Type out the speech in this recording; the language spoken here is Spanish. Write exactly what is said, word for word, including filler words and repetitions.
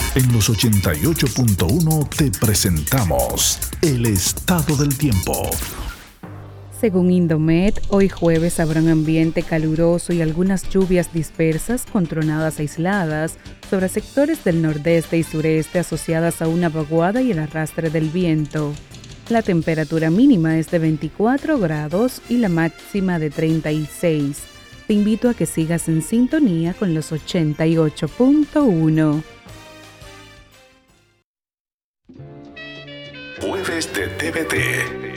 En los ochenta y ocho punto uno te presentamos el estado del tiempo. Según Indomet, hoy jueves habrá un ambiente caluroso y algunas lluvias dispersas con tronadas aisladas sobre sectores del nordeste y sureste asociadas a una vaguada y el arrastre del viento. La temperatura mínima es de veinticuatro grados y la máxima de treinta y seis. Te invito a que sigas en sintonía con los ochenta y ocho punto uno. Jueves de T V T.